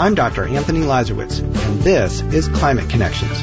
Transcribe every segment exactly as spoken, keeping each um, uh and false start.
I'm Doctor Anthony Lazarowitz, and this is Climate Connections.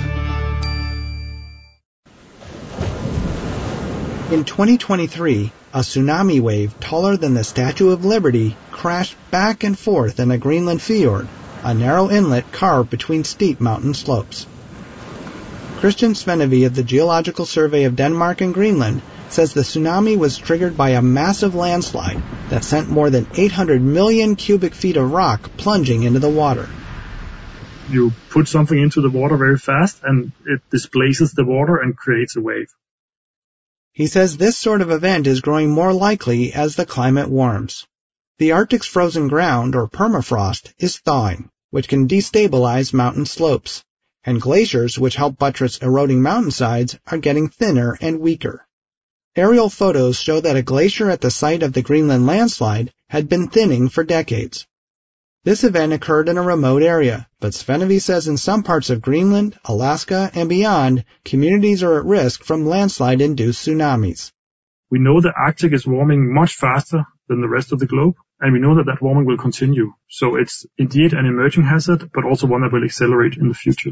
In twenty twenty-three, a tsunami wave taller than the Statue of Liberty crashed back and forth in a Greenland fjord, a narrow inlet carved between steep mountain slopes. Christian Svenevy of the Geological Survey of Denmark and Greenland says the tsunami was triggered by a massive landslide that sent more than eight hundred million cubic feet of rock plunging into the water. You put something into the water very fast and it displaces the water and creates a wave. He says this sort of event is growing more likely as the climate warms. The Arctic's frozen ground, or permafrost, is thawing, which can destabilize mountain slopes, and glaciers, which help buttress eroding mountainsides, are getting thinner and weaker. Aerial photos show that a glacier at the site of the Greenland landslide had been thinning for decades. This event occurred in a remote area, but Svenevy says in some parts of Greenland, Alaska, and beyond, communities are at risk from landslide-induced tsunamis. We know the Arctic is warming much faster than the rest of the globe, and we know that that warming will continue. So it's indeed an emerging hazard, but also one that will accelerate in the future.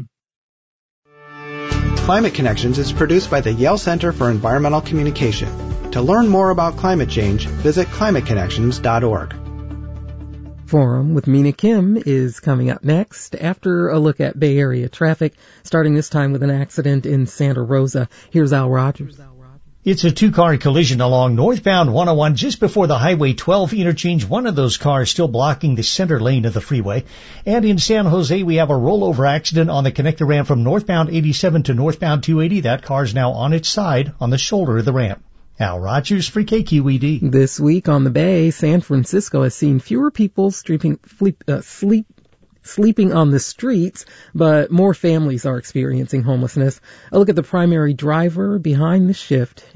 Climate Connections is produced by the Yale Center for Environmental Communication. To learn more about climate change, visit climate connections dot org. Forum with Mina Kim is coming up next after a look at Bay Area traffic, starting this time with an accident in Santa Rosa. Here's Al Rogers. It's a two-car collision along northbound one oh one just before the Highway twelve interchange. One of those cars still blocking the center lane of the freeway. And in San Jose, we have a rollover accident on the connector ramp from northbound eighty-seven to northbound two eighty. That car's now on its side on the shoulder of the ramp. Al Rogers for K Q E D. This week on the Bay, San Francisco has seen fewer people sleeping, sleep, uh, sleep, sleeping on the streets, but more families are experiencing homelessness. A look at the primary driver behind the shift